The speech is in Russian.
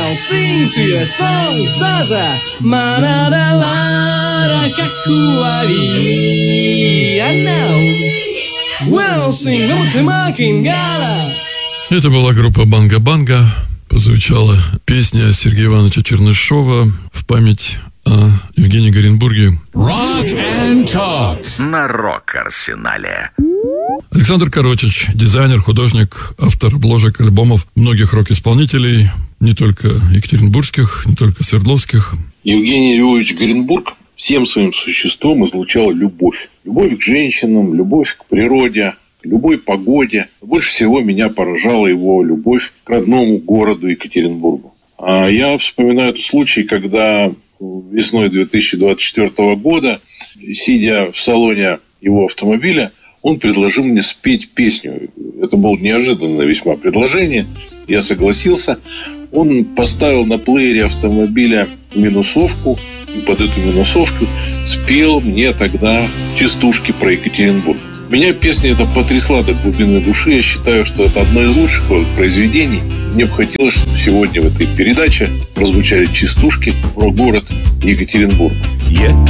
I'll sing to you a song, Zaza. Manada lara kakuavi. And now, we'll sing Ultima Kingala. Это была группа «Банга-банга». Прозвучала песня Сергея Ивановича Чернышова в память о Евгении Горенбурге. Rock and Talk на Рок-Арсенале. Александр Коротич, дизайнер, художник, автор обложек альбомов многих рок-исполнителей, не только екатеринбургских, не только свердловских. Евгений Львович Горенбург всем своим существом излучал любовь. Любовь к женщинам, любовь к природе, к любой погоде. Больше всего меня поражала его любовь к родному городу Екатеринбургу. А я вспоминаю тот случай, когда весной 2024 года, сидя в салоне его автомобиля, он предложил мне спеть песню. Это было неожиданное весьма предложение. Я согласился. Он поставил на плеере автомобиля минусовку. И под эту минусовку спел мне тогда частушки про Екатеринбург. Меня песня эта потрясла до глубины души. Я считаю, что это одно из лучших произведений. Мне бы хотелось, чтобы сегодня в этой передаче прозвучали частушки про город Екатеринбург.